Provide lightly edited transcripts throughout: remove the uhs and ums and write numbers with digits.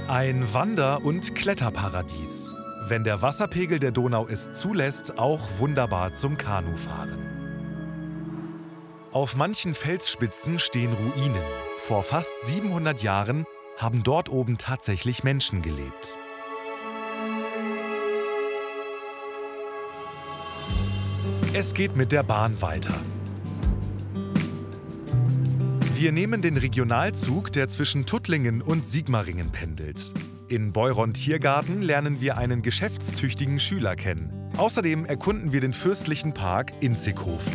Ein Wander- und Kletterparadies. Wenn der Wasserpegel der Donau es zulässt, auch wunderbar zum Kanufahren. Auf manchen Felsspitzen stehen Ruinen. Vor fast 700 Jahren haben dort oben tatsächlich Menschen gelebt. Es geht mit der Bahn weiter. Wir nehmen den Regionalzug, der zwischen Tuttlingen und Sigmaringen pendelt. In Beuron-Tiergarten lernen wir einen geschäftstüchtigen Schüler kennen. Außerdem erkunden wir den fürstlichen Park Inzighofen.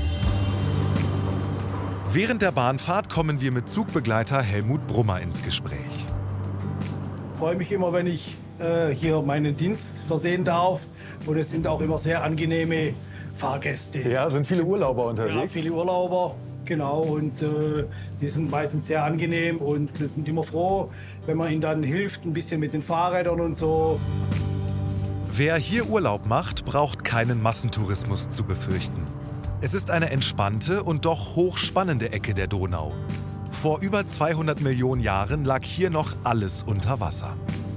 Während der Bahnfahrt kommen wir mit Zugbegleiter Helmut Brummer ins Gespräch. Ich freue mich immer, wenn ich hier meinen Dienst versehen darf. Und es sind auch immer sehr angenehme Fahrgäste. Ja, sind viele Urlauber unterwegs? Ja, viele Urlauber, genau. Und die sind meistens sehr angenehm und sind immer froh, wenn man ihnen dann hilft, ein bisschen mit den Fahrrädern und so. Wer hier Urlaub macht, braucht keinen Massentourismus zu befürchten. Es ist eine entspannte und doch hochspannende Ecke der Donau. Vor über 200 Millionen Jahren lag hier noch alles unter Wasser.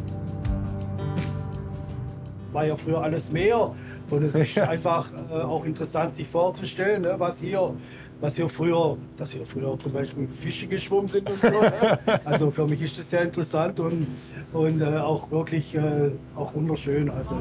War ja früher alles Meer und es ist einfach auch interessant, sich vorzustellen, ne, dass hier früher zum Beispiel Fische geschwommen sind und so. Ne? Also für mich ist das sehr interessant und auch wirklich auch wunderschön. Also.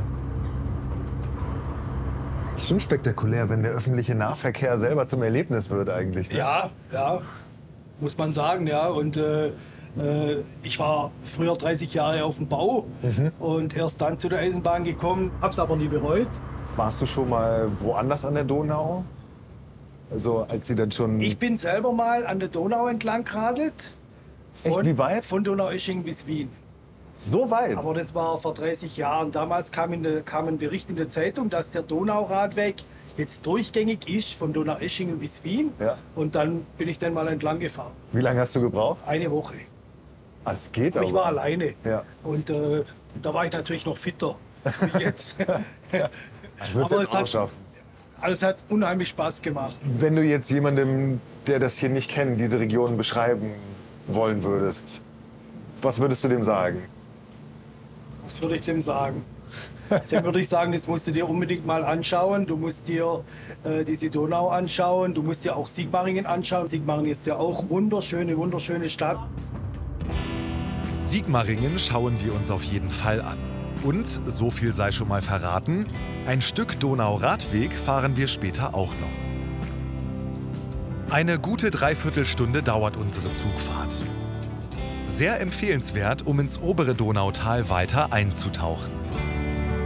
Das ist schon spektakulär, wenn der öffentliche Nahverkehr selber zum Erlebnis wird eigentlich. Ne? Ja, muss man sagen, ja. Und ich war früher 30 Jahre auf dem Bau und erst dann zu der Eisenbahn gekommen, hab's aber nie bereut. Warst du schon mal woanders an der Donau? Also als sie dann schon... Ich bin selber mal an der Donau entlang geradelt. Echt, wie weit? Von Donaueschingen bis Wien. So weit? Aber das war vor 30 Jahren. Damals kam ein Bericht in der Zeitung, dass der Donauradweg jetzt durchgängig ist, von Donaueschingen bis Wien. Ja. Und dann bin ich dann mal entlang gefahren. Wie lange hast du gebraucht? Eine Woche. Ah, das geht Aber aber. ich war alleine. Ja. Und da war ich natürlich noch fitter wie jetzt. Ich würde es jetzt auch schaffen. Also es hat unheimlich Spaß gemacht. Wenn du jetzt jemandem, der das hier nicht kennt, diese Region beschreiben wollen würdest, was würdest du dem sagen? Was würde ich dem sagen? Dem würde ich sagen, das musst du dir unbedingt mal anschauen. Du musst dir diese Donau anschauen. Du musst dir auch Sigmaringen anschauen. Sigmaringen ist ja auch wunderschöne Stadt. Sigmaringen schauen wir uns auf jeden Fall an. Und, so viel sei schon mal verraten, ein Stück Donau-Radweg fahren wir später auch noch. Eine gute Dreiviertelstunde dauert unsere Zugfahrt. Sehr empfehlenswert, um ins obere Donautal weiter einzutauchen.